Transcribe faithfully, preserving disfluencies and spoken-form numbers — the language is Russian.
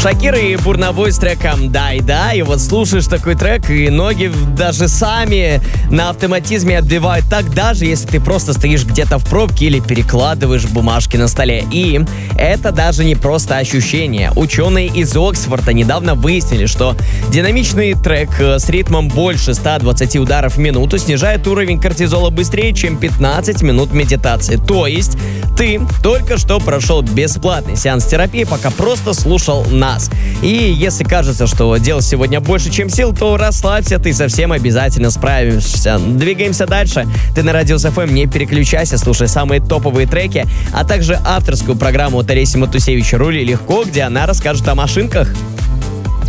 Шакира и Бурновой с треком «Дай-да». И вот слушаешь такой трек, и ноги даже сами на автоматизме отбивают так, даже если ты просто стоишь где-то в пробке или перекладываешь бумажки на столе. И это даже не просто ощущение. Ученые из Оксфорда недавно выяснили, что динамичный трек с ритмом больше ста двадцати ударов в минуту снижает уровень кортизола быстрее, чем пятнадцать минут медитации. То есть ты только что прошел бесплатный сеанс терапии, пока просто слушал нас. И если кажется, что дел сегодня больше, чем сил, то расслабься, ты совсем обязательно справишься. Двигаемся дальше. Ты на Радиус эф эм, не переключайся, слушай самые топовые треки, а также авторскую программу Тареси Матусевича «Рули легко», где она расскажет о машинках.